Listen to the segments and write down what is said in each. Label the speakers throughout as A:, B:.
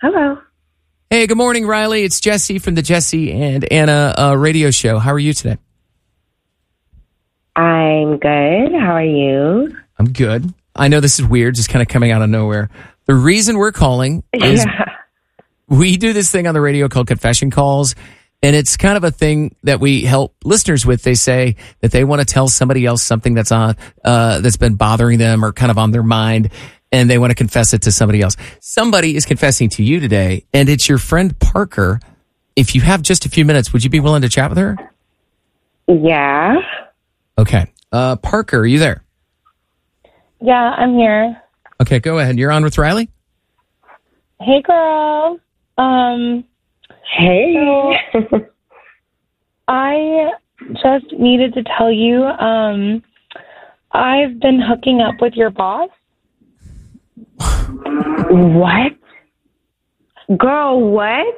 A: Hello.
B: Hey, good morning, Riley. It's Jesse from the Jesse and Anna radio show. How are you today?
A: I'm good. How are you?
B: I'm good. I know this is weird, just kind of coming out of nowhere. The reason we're calling is we do this thing on the radio called Confession Calls, and it's kind of a thing that we help listeners with. They say that they want to tell somebody else something that's been bothering them or kind of on their mind, and they want to confess it to somebody else. Somebody is confessing to you today, and it's your friend Parker. If you have just a few minutes, would you be willing to chat with her?
A: Yeah.
B: Okay. Parker, are you there?
C: Yeah, I'm here.
B: Okay, go ahead. You're on with Riley?
C: Hey, girl.
A: Hey.
C: So I just needed to tell you, I've been hooking up with your boss.
A: What? Girl, what?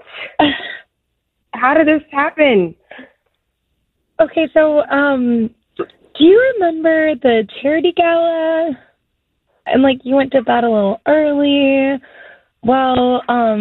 A: How did this happen?
C: Okay, so, do you remember the charity gala? And, you went to bed a little early. Well,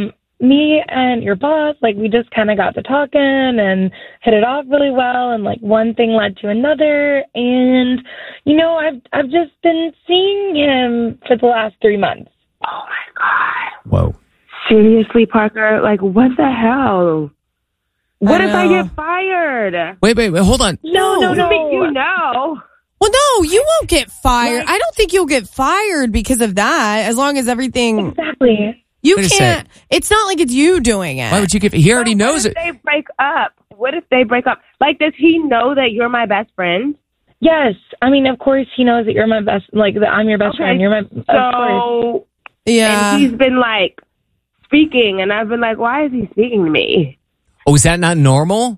C: me and your boss, we just kind of got to talking and hit it off really well. And, one thing led to another. And, I've just been seeing him for the last 3 months.
A: Oh, my God.
B: Whoa.
A: Seriously, Parker? What the hell? What if I get fired?
B: Wait, hold on.
C: No.
A: You know.
D: Well, no, you won't get fired. I don't think you'll get fired because of that, as long as everything...
C: Exactly.
D: You can't... It's not like it's you doing it.
B: Why would you give... He already knows it.
A: What if they break up? What if they break up? Does he know that you're my best friend?
C: Yes. I mean, of course he knows that you're my best... that I'm your best friend. You're my... Of course.
D: Yeah.
A: And he's been, speaking, and I've been why is he speaking to me?
B: Oh, is that not normal?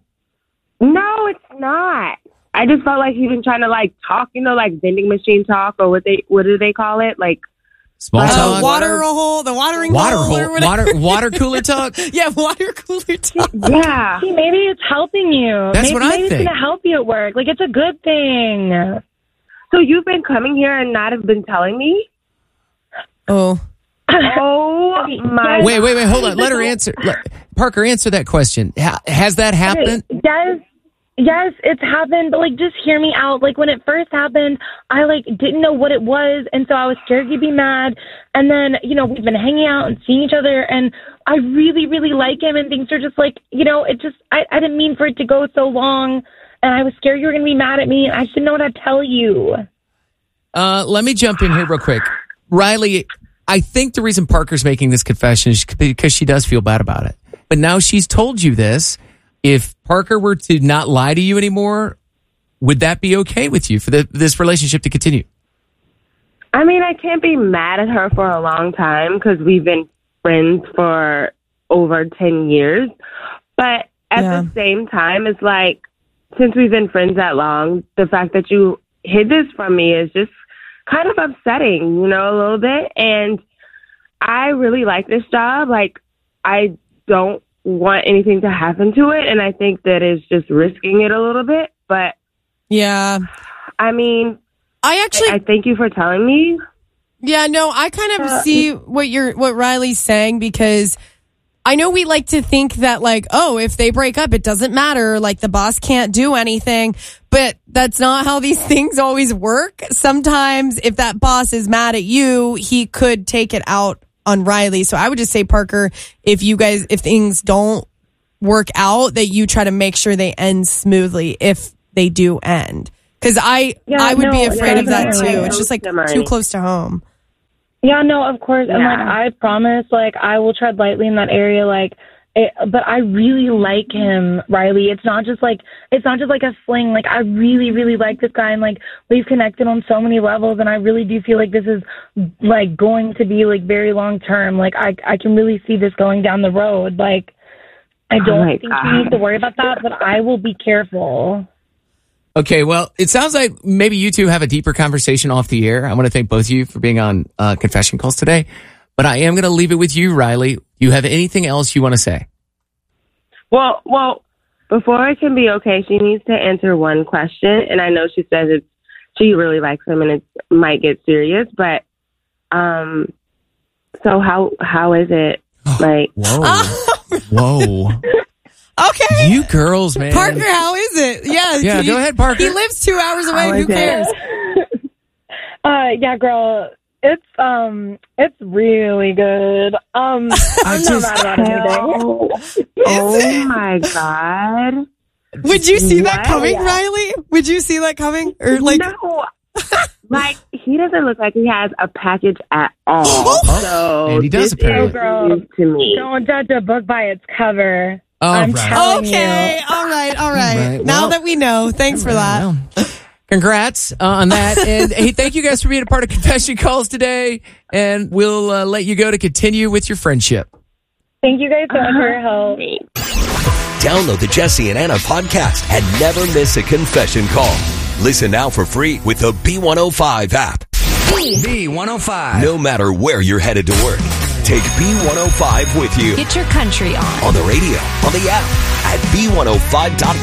A: No, it's not. I just felt like he's been trying to talk, vending machine talk, or what do they call it?
B: Small talk?
D: The watering hole. Or whatever.
B: Water cooler talk?
D: Yeah, water cooler talk.
A: Yeah.
C: See, maybe it's helping you.
B: That's what I
C: Maybe
B: think.
C: it's going to help you at work. It's a good thing.
A: So you've been coming here and not have been telling me?
D: Oh.
A: Oh, my...
B: Wait, hold on. Let her answer. Parker, answer that question. Has that happened?
C: Yes, it's happened, but just hear me out. When it first happened, I didn't know what it was, and so I was scared you'd be mad. And then, we've been hanging out and seeing each other, and I really, really like him, and things are just it just, I didn't mean for it to go so long, and I was scared you were going to be mad at me, and I just didn't know what I'd tell you.
B: Let me jump in here real quick. Riley, I think the reason Parker's making this confession is because she does feel bad about it. But now she's told you this. If Parker were to not lie to you anymore, would that be okay with you for this relationship to continue?
A: I mean, I can't be mad at her for a long time because we've been friends for over 10 years. But at the same time, it's since we've been friends that long, the fact that you hid this from me is just kind of upsetting, a little bit. And I really like this job. I don't want anything to happen to it, and I think that is just risking it a little bit. But
D: yeah,
A: I mean, I thank you for telling me.
D: Yeah, no, I kind of see what Riley's saying, because I know we like to think that if they break up, it doesn't matter. The boss can't do anything, but that's not how these things always work. Sometimes if that boss is mad at you, he could take it out on Riley. So I would just say, Parker, if things don't work out, that you try to make sure they end smoothly if they do end. Because I would be afraid of that too. It's just too close to home.
C: Yeah, no, of course. Yeah. And I promise, I will tread lightly in that area. But I really like him, Riley. It's not just like a fling. I really, really like this guy, and we've connected on so many levels, and I really do feel like this is going to be very long term. I can really see this going down the road. I don't think you need to worry about that, but I will be careful.
B: Okay, well, it sounds like maybe you two have a deeper conversation off the air. I want to thank both of you for being on Confession Calls today. But I am going to leave it with you, Riley. You have anything else you want to say?
A: Well, before it can be okay, she needs to answer one question. And I know she says she really likes him and it might get serious. But so how is it? Like,
B: whoa.
D: Okay.
B: You girls, man.
D: Parker, how is it? Yeah,
B: go ahead, Parker.
D: He lives 2 hours away. Who cares?
C: Yeah, girl. It's really good. I'm not mad about anything.
A: Oh my God.
D: Would you see that coming, Riley? Would you see that coming? Or like,
A: no. Like, he doesn't look like he has a package at all. So
B: and he does
A: this is
C: girl.
A: news to me.
C: Don't judge a book by its cover.
B: All right.
D: Okay. All right. Now that we know, thanks for that.
B: Well, congrats on that. And hey, thank you guys for being a part of Confession Calls today. And we'll let you go to continue with your friendship.
C: Thank you guys so much for your help.
E: Download the Jesse and Anna podcast and never miss a confession call. Listen now for free with the B105 app.
F: B105.
E: No matter where you're headed to work, take B105 with you.
G: Get your country on
E: the radio, on the app, at B105.com.